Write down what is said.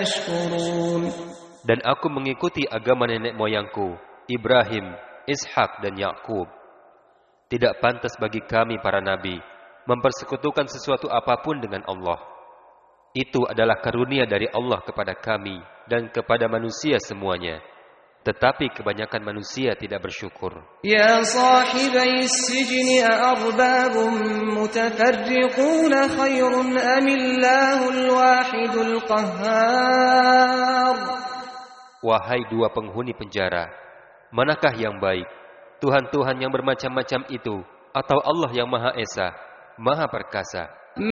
يشكرون. Dan aku mengikuti agama nenek moyangku, Ibrahim, Ishak dan Yakub. Tidak pantas bagi kami para nabi mempersekutukan sesuatu apapun dengan Allah. Itu adalah karunia dari Allah kepada kami dan kepada manusia semuanya. Tetapi kebanyakan manusia tidak bersyukur. Ya sahibai as-sijni a'arbabun mutafarriqun khairun amillahul wahidul qahhar. Wahai dua penghuni penjara, manakah yang baik? Tuhan-Tuhan yang bermacam-macam itu atau Allah yang Maha Esa, Maha Perkasa?